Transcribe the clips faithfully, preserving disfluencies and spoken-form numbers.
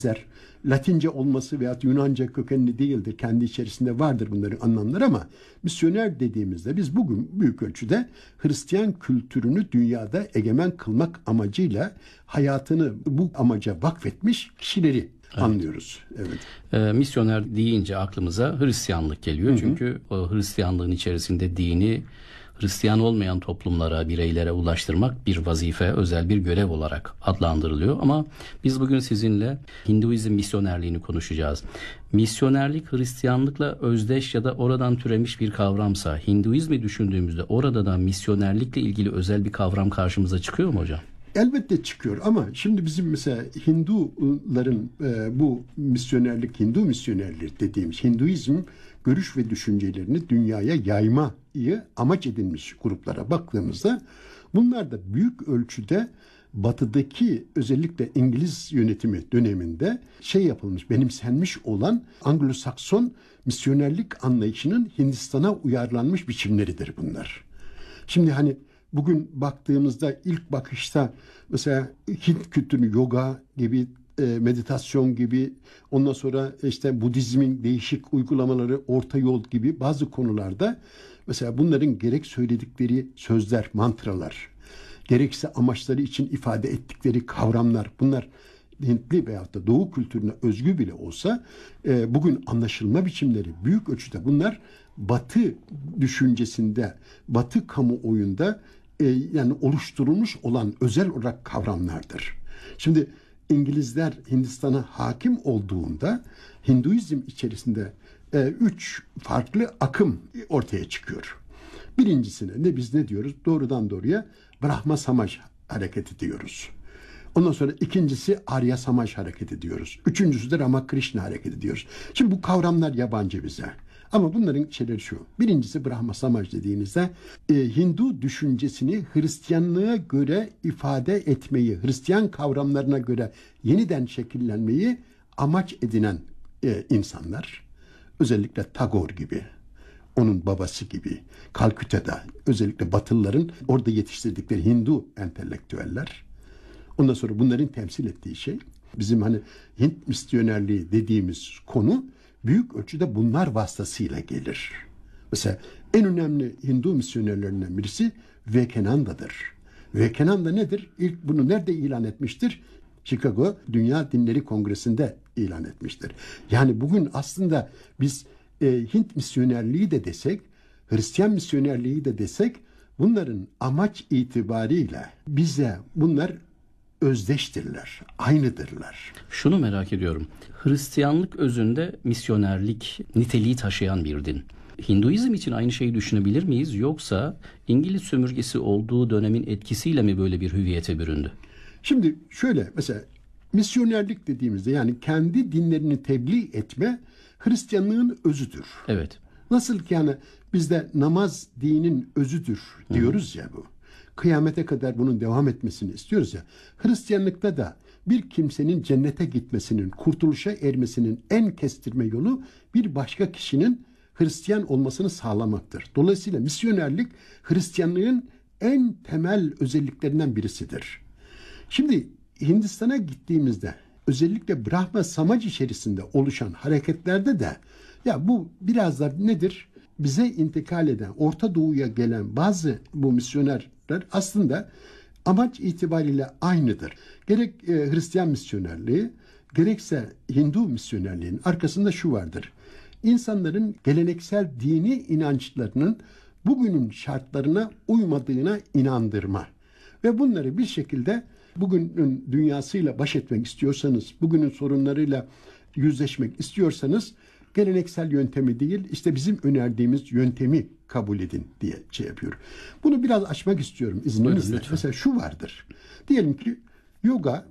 Latince olması veya Yunanca kökenli değildir. Kendi içerisinde vardır bunların anlamları ama misyoner dediğimizde biz bugün büyük ölçüde Hristiyan kültürünü dünyada egemen kılmak amacıyla hayatını bu amaca vakfetmiş kişileri evet. anlıyoruz. Evet. E, misyoner deyince aklımıza Hristiyanlık geliyor. Hı hı. Çünkü o Hristiyanlığın içerisinde dini Hristiyan olmayan toplumlara, bireylere ulaştırmak bir vazife, özel bir görev olarak adlandırılıyor. Ama biz bugün sizinle Hinduizm misyonerliğini konuşacağız. Misyonerlik Hristiyanlıkla özdeş ya da oradan türemiş bir kavramsa, Hinduizmi düşündüğümüzde orada da misyonerlikle ilgili özel bir kavram karşımıza çıkıyor mu hocam? Elbette çıkıyor ama şimdi bizim mesela Hinduların e, bu misyonerlik, Hindu misyonerlik dediğimiz Hinduizm görüş ve düşüncelerini dünyaya yaymayı amaç edinmiş gruplara baktığımızda bunlar da büyük ölçüde batıdaki özellikle İngiliz yönetimi döneminde şey yapılmış, benimsenmiş olan Anglo-Sakson misyonerlik anlayışının Hindistan'a uyarlanmış biçimleridir bunlar. Şimdi hani bugün baktığımızda ilk bakışta mesela Hint kültürü yoga gibi, e, meditasyon gibi, ondan sonra işte Budizmin değişik uygulamaları, orta yol gibi bazı konularda mesela bunların gerek söyledikleri sözler, mantralar, gerekse amaçları için ifade ettikleri kavramlar, bunlar Hintli veyahut da Doğu kültürüne özgü bile olsa e, bugün anlaşılma biçimleri büyük ölçüde bunlar Batı düşüncesinde, Batı kamuoyunda e, yani oluşturulmuş olan özel olarak kavramlardır. Şimdi İngilizler Hindistan'a hakim olduğunda Hinduizm içerisinde e, üç farklı akım ortaya çıkıyor. Birincisine ne biz ne diyoruz? Doğrudan doğruya Brahma Samaj hareketi diyoruz. Ondan sonra ikincisi Arya Samaj hareketi diyoruz. Üçüncüsü de Ramakrishna hareketi diyoruz. Şimdi bu kavramlar yabancı bize. Ama bunların şeyleri şu. Birincisi Brahma Samaj dediğinizde e, Hindu düşüncesini Hristiyanlığa göre ifade etmeyi, Hristiyan kavramlarına göre yeniden şekillenmeyi amaç edinen e, insanlar. Özellikle Tagore gibi, onun babası gibi, Kalküta'da özellikle Batılıların orada yetiştirdikleri Hindu entelektüeller. Ondan sonra bunların temsil ettiği şey bizim hani Hint misyonerliği dediğimiz konu büyük ölçüde bunlar vasıtasıyla gelir. Mesela en önemli Hindu misyonerlerinden birisi Vivekananda'dır. Vivekananda nedir? İlk bunu nerede ilan etmiştir? Chicago Dünya Dinleri Kongresi'nde ilan etmiştir. Yani bugün aslında biz e, Hint misyonerliği de desek, Hristiyan misyonerliği de desek bunların amaç itibariyle bize bunlar özdeştirler, aynıdırlar. Şunu merak ediyorum. Hristiyanlık özünde misyonerlik niteliği taşıyan bir din. Hinduizm için aynı şeyi düşünebilir miyiz? Yoksa İngiliz sömürgesi olduğu dönemin etkisiyle mi böyle bir hüviyete büründü? Şimdi şöyle mesela misyonerlik dediğimizde yani kendi dinlerini tebliğ etme Hristiyanlığın özüdür. Evet. Nasıl ki yani bizde namaz dinin özüdür diyoruz Hı-hı. ya bu. Kıyamete kadar bunun devam etmesini istiyoruz ya. Hristiyanlıkta da bir kimsenin cennete gitmesinin, kurtuluşa ermesinin en kestirme yolu bir başka kişinin Hristiyan olmasını sağlamaktır. Dolayısıyla misyonerlik Hristiyanlığın en temel özelliklerinden birisidir. Şimdi Hindistan'a gittiğimizde özellikle Brahma Samaj içerisinde oluşan hareketlerde de ya bu biraz da nedir? Bize intikal eden, Orta Doğu'ya gelen bazı bu misyonerler aslında amaç itibariyle aynıdır. Gerek e, Hristiyan misyonerliği, gerekse Hindu misyonerliğinin arkasında şu vardır. İnsanların geleneksel dini inançlarının bugünün şartlarına uymadığına inandırma. Ve bunları bir şekilde bugünün dünyasıyla baş etmek istiyorsanız, bugünün sorunlarıyla yüzleşmek istiyorsanız geleneksel yöntemi değil, işte bizim önerdiğimiz yöntemi kabul edin diye şey yapıyor. Bunu biraz açmak istiyorum izninizle. Mesela şu vardır. Diyelim ki yoga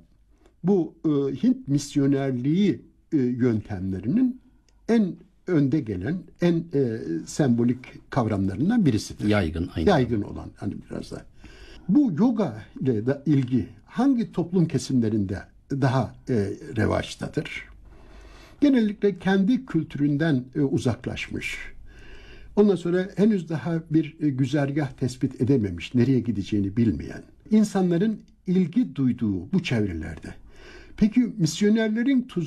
bu e, Hint misyonerliği e, yöntemlerinin en önde gelen, en e, sembolik kavramlarından birisidir. Yaygın. Aynen. Yaygın olan hani biraz da. Bu yoga ile de ilgi hangi toplum kesimlerinde daha e, revaçtadır? Genellikle kendi kültüründen e, uzaklaşmış. Ondan sonra henüz daha bir e, güzergah tespit edememiş, nereye gideceğini bilmeyen insanların ilgi duyduğu bu çevrelerde. Peki misyonerlerin tuzağı